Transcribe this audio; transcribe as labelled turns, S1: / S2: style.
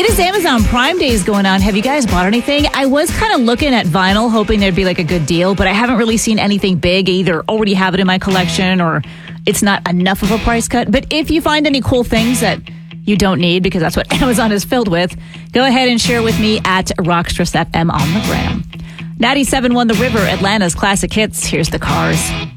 S1: It is Amazon Prime Days going on. Have you guys bought anything? I was kind of looking at vinyl, hoping there'd be like a good deal, but I haven't really seen anything big. I either already have it in my collection or it's not enough of a price cut. But if you find any cool things that you don't need, because that's what Amazon is filled with, go ahead and share with me at Rockstress FM on the gram. 97.1 The River, Atlanta's classic hits. Here's The Cars.